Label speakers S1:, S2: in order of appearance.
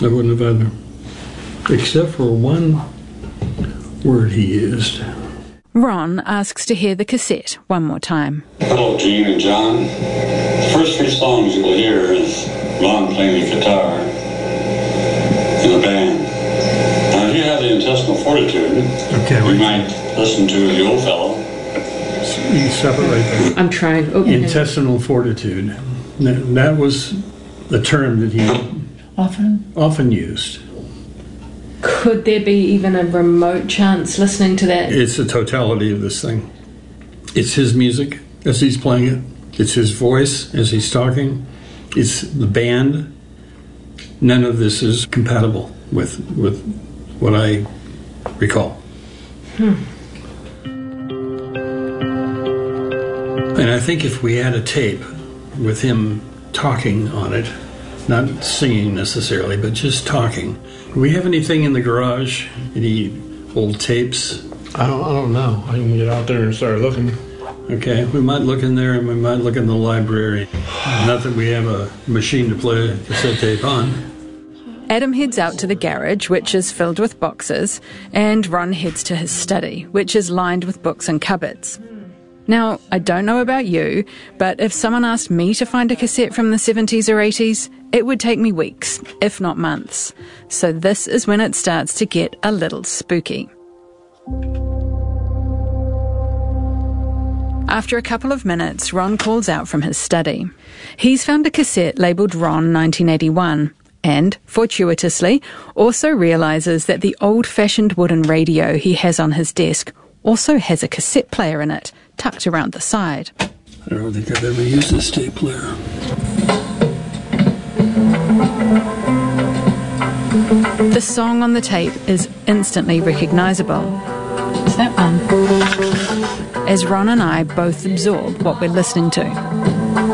S1: I wouldn't have either. Except for one word he used.
S2: Ron asks to hear the cassette one more time.
S3: Hello, Gene and John. The first 3 songs you will hear is Ron playing the guitar in a band. Now, if you have the intestinal fortitude, you might listen to the old fellow.
S1: You stop it right there.
S4: I'm trying.
S1: Intestinal fortitude. That was the term that he often used.
S4: Could there be even a remote chance listening to that?
S1: It's the totality of this thing. It's his music as he's playing it. It's his voice as he's talking. It's the band. None of this is compatible with what I recall. And I think if we had a tape with him talking on it, not singing necessarily, but just talking. Do we have anything in the garage? Any old tapes?
S5: I don't know. I can get out there and start looking.
S1: Okay, we might look in there and we might look in the library. Not that we have a machine to play a cassette tape on.
S2: Adam heads out to the garage, which is filled with boxes, and Ron heads to his study, which is lined with books and cupboards. Now, I don't know about you, but if someone asked me to find a cassette from the 70s or 80s, it would take me weeks, if not months. So this is when it starts to get a little spooky. After a couple of minutes, Ron calls out from his study. He's found a cassette labelled Ron 1981 and, fortuitously, also realises that the old-fashioned wooden radio he has on his desk also has a cassette player in it, tucked around the side.
S1: I don't think I've ever used this tape player.
S2: The song on the tape is instantly recognisable.
S4: Is that one?
S2: As Ron and I both absorb what we're listening to.